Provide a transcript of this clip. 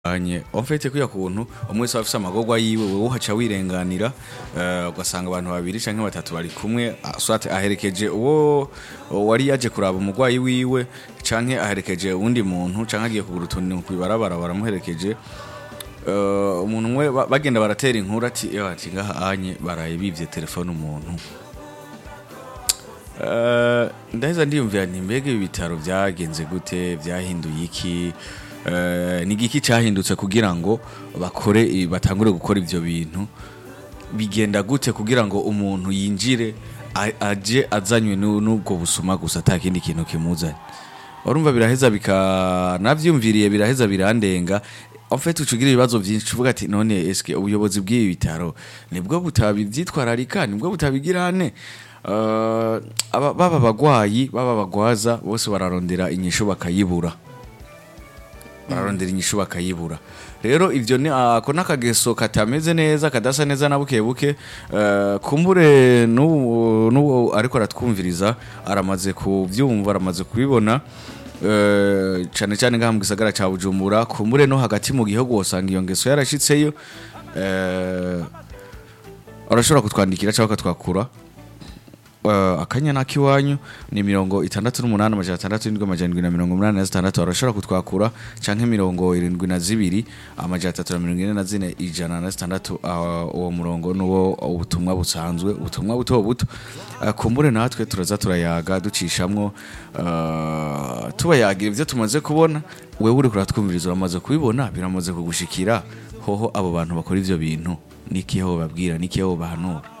anye ofete kuya kuntu umwe wese afise amagorwa yiwe wewe uhaca wirenganira ugasanga abantu babiri canke batatu bari kumwe swate aherekeje uwo wari yaje kuraba umugwayi wiwe canke aherekeje uwundi muntu canke agiye kugura utuntu kwibarabara baramuherekeje umuntu umwe bagenda baratera inkuru ati ati ngaha anye baraye bivye telefone umuntu ndaheza ndiyumvira nti mbega ibitaro vyagenze gute vyahinduye iki ni giki cyahindutse kugira ngo bakore batangure gukora ivyo bintu bigenda gute kugira ngo umuntu yinjire aje azanywe n'ubwo busuma gusa atakindi kintu kimuzanye urumva biraheza navyumviriye biraheza birandenga en fait ucugira ibibazo byinshi uvuga ati none eske ubuyobozi bw'ibi bitaro nibwo butabivyitwararika nibwo butabigirane baba bagwayi baba bagwaza bose bararondera inyisho bakayibura rero ivyo ni ako nakageso katameze neza kadasa neza na buke kumbure n'uwo ariko aratwumviriza aramaze kuvyumva aramaze kubibona cyane cyane ngaha mu gisagara ca Bujumbura kumbure no hagati mu gihugu wosanga iyo ngeso yarashitseyo arashobora kutwandikira cyangwa katwakura akanya nakiwanyu ni 68,687,786 arashobora kutwakura canke 72,344,166 uwo murongo nuwo ubutumwa busanzwe ubutumwa buto kumbure natwe turaza turayaga ducishamwo tubayagira ivyo tumaze kubona wewe uri kuratwumviriza uramaze kubibona biramaze kugushikira hoho abo bantu bakora ivyo bintu nikiho babwira nikiho bahanura